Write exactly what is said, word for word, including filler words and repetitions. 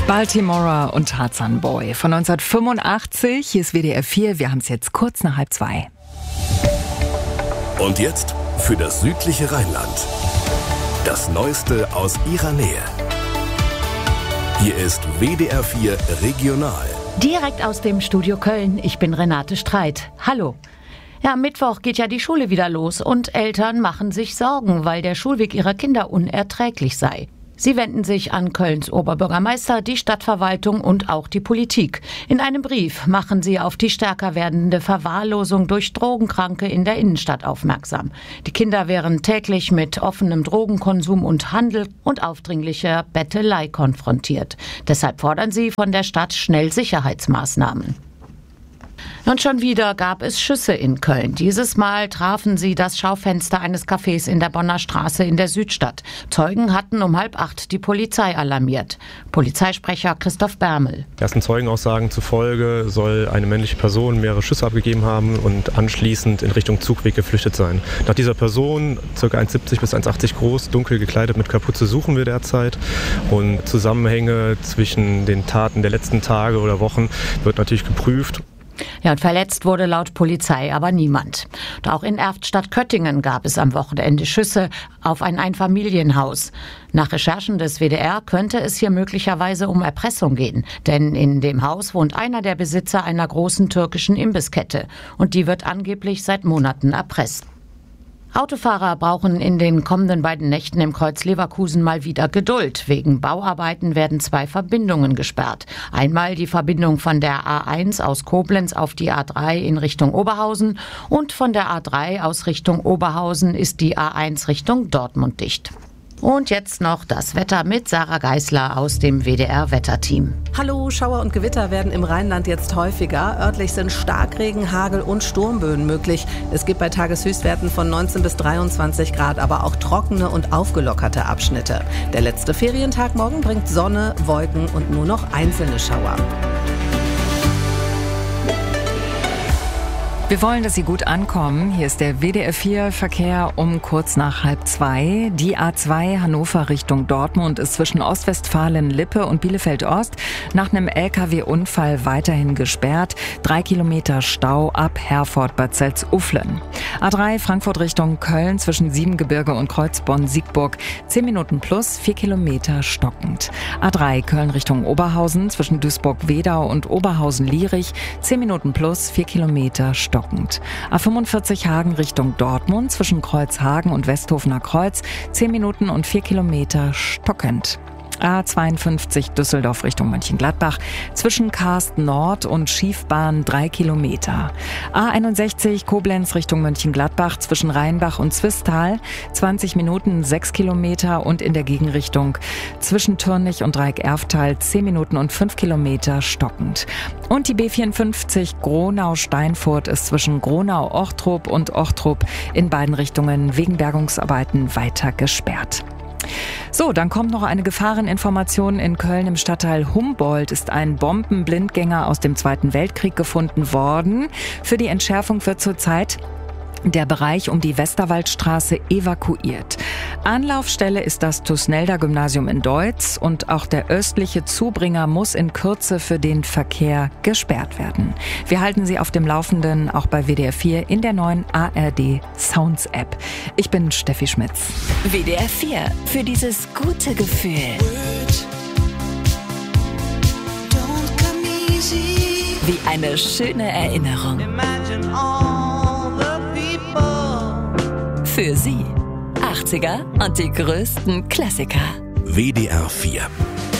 Baltimora und Tarzan Boy von neunzehnhundertfünfundachtzig. Hier ist W D R vier. Wir haben es jetzt kurz nach halb zwei. Und jetzt für das südliche Rheinland. Das Neueste aus ihrer Nähe. Hier ist W D R vier Regional. Direkt aus dem Studio Köln. Ich bin Renate Streit. Hallo. Ja, am Mittwoch geht ja die Schule wieder los und Eltern machen sich Sorgen, weil der Schulweg ihrer Kinder unerträglich sei. Sie wenden sich an Kölns Oberbürgermeister, die Stadtverwaltung und auch die Politik. In einem Brief machen sie auf die stärker werdende Verwahrlosung durch Drogenkranke in der Innenstadt aufmerksam. Die Kinder wären täglich mit offenem Drogenkonsum und Handel und aufdringlicher Bettelei konfrontiert. Deshalb fordern sie von der Stadt schnell Sicherheitsmaßnahmen. Und schon wieder gab es Schüsse in Köln. Dieses Mal trafen sie das Schaufenster eines Cafés in der Bonner Straße in der Südstadt. Zeugen hatten um halb acht die Polizei alarmiert. Polizeisprecher Christoph Bermel. Ersten Zeugenaussagen zufolge soll eine männliche Person mehrere Schüsse abgegeben haben und anschließend in Richtung Zugweg geflüchtet sein. Nach dieser Person, ca. eins siebzig bis eins achtzig groß, dunkel gekleidet mit Kapuze, suchen wir derzeit. Und Zusammenhänge zwischen den Taten der letzten Tage oder Wochen wird natürlich geprüft. Ja, und verletzt wurde laut Polizei aber niemand. Und auch in Erftstadt-Köttingen gab es am Wochenende Schüsse auf ein Einfamilienhaus. Nach Recherchen des W D R könnte es hier möglicherweise um Erpressung gehen. Denn in dem Haus wohnt einer der Besitzer einer großen türkischen Imbisskette. Und die wird angeblich seit Monaten erpresst. Autofahrer brauchen in den kommenden beiden Nächten im Kreuz Leverkusen mal wieder Geduld. Wegen Bauarbeiten werden zwei Verbindungen gesperrt. Einmal die Verbindung von der A eins aus Koblenz auf die A drei in Richtung Oberhausen und von der A drei aus Richtung Oberhausen ist die A eins Richtung Dortmund dicht. Und jetzt noch das Wetter mit Sarah Geisler aus dem W D R-Wetterteam. Hallo, Schauer und Gewitter werden im Rheinland jetzt häufiger. Örtlich sind Starkregen, Hagel und Sturmböen möglich. Es gibt bei Tageshöchstwerten von neunzehn bis dreiundzwanzig Grad, aber auch trockene und aufgelockerte Abschnitte. Der letzte Ferientag morgen bringt Sonne, Wolken und nur noch einzelne Schauer. Wir wollen, dass Sie gut ankommen. Hier ist der W D R vier Verkehr um kurz nach halb zwei. Die A zwei Hannover Richtung Dortmund ist zwischen Ostwestfalen-Lippe und Bielefeld-Ost nach einem L K W-Unfall weiterhin gesperrt. Drei Kilometer Stau ab Herford-Bad Salzuflen. A drei Frankfurt Richtung Köln zwischen Siebengebirge und Kreuzbonn-Siegburg. Zehn Minuten plus, vier Kilometer stockend. A drei Köln Richtung Oberhausen zwischen Duisburg-Wedau und Oberhausen-Lierich. Zehn Minuten plus, vier Kilometer stockend. A fünfundvierzig Hagen Richtung Dortmund zwischen Kreuzhagen und Westhofener Kreuz, zehn Minuten und vier Kilometer stockend. A zweiundfünfzig Düsseldorf Richtung Mönchengladbach zwischen Karsten Nord und Schiefbahn drei Kilometer. A einundsechzig Koblenz Richtung Mönchengladbach zwischen Rheinbach und Zwistal zwanzig Minuten sechs Kilometer und in der Gegenrichtung zwischen Türnich und Dreieck-Erftal zehn Minuten und fünf Kilometer stockend. Und die B vierundfünfzig Gronau-Steinfurt ist zwischen Gronau-Ochtrup und Ochtrup in beiden Richtungen wegen Bergungsarbeiten weiter gesperrt. So, dann kommt noch eine Gefahreninformation. In Köln im Stadtteil Humboldt ist ein Bombenblindgänger aus dem Zweiten Weltkrieg gefunden worden. Für die Entschärfung wird zurzeit der Bereich um die Westerwaldstraße evakuiert. Anlaufstelle ist das Thusnelda-Gymnasium in Deutz und auch der östliche Zubringer muss in Kürze für den Verkehr gesperrt werden. Wir halten Sie auf dem Laufenden, auch bei W D R vier in der neuen A R D Sounds App. Ich bin Steffi Schmitz. W D R vier für dieses gute Gefühl. Wie eine schöne Erinnerung. Für Sie. achtziger und die größten Klassiker. W D R vier.